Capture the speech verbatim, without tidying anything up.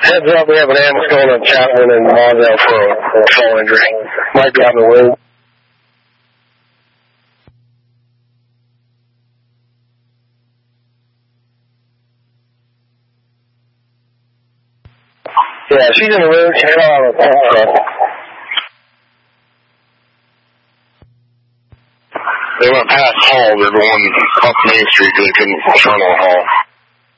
Heads up, we have an ambulance going to Chapman and Mondale for a, for a fall injury. Might be on the road. Yeah, she's in the road. She's on a pump truck. They went past Hall. They're going up Main Street because they couldn't turn on Hall.